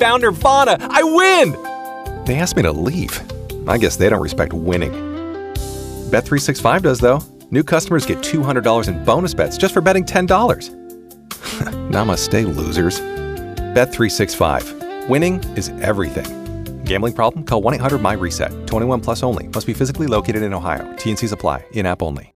found Nirvana! I win! They asked me to leave. I guess they don't respect winning. Bet365 does, though. New customers get $200 in bonus bets just for betting $10. Namaste, losers. Bet365. Winning is everything. Gambling problem? Call 1-800-MY-RESET. 21 plus only. Must be physically located in Ohio. T&Cs apply. In-app only.